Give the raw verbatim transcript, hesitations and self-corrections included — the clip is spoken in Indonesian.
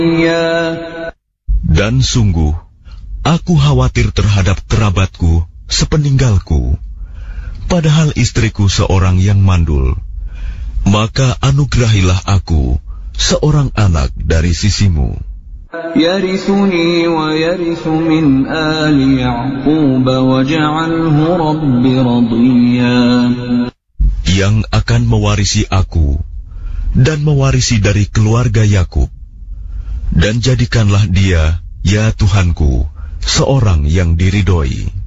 Dan sungguh, aku khawatir terhadap kerabatku sepeninggalku, padahal istriku seorang yang mandul. Maka anugerahilah aku seorang anak dari sisimu, يرثني ويرث من آل يعقوب واجعله رب رضيا, yang akan mewarisi aku dan mewarisi dari keluarga Yakub, dan jadikanlah dia, ya Tuhanku, seorang yang diridhoi.